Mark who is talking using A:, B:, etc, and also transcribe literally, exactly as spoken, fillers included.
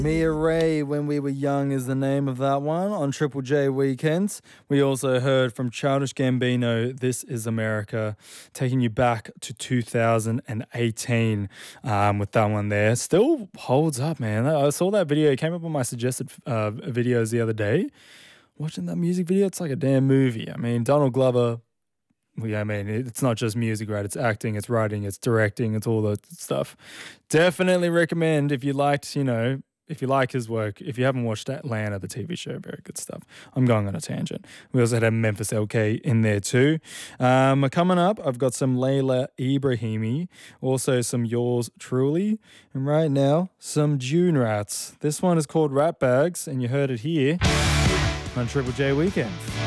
A: Mia Ray, When We Were Young, is the name of that one on Triple J Weekends. We also heard from Childish Gambino, This Is America, taking you back to two thousand eighteen um, with that one there. Still holds up, man. I saw that video. It came up on my suggested uh, videos the other day. Watching that music video, it's like a damn movie. I mean, Donald Glover, yeah, I mean, it's not just music, right? It's acting, it's writing, it's directing, it's all that stuff. Definitely recommend if you liked, you know, if you like his work, if you haven't watched Atlanta, the T V show, very good stuff. I'm going on a tangent. We also had a Memphis L K in there too. Um, coming up, I've got some Layla Ibrahimi, also some Yours Truly, and right now, some June Rats. This one is called Rat Bags, and you heard it here on Triple J Weekend.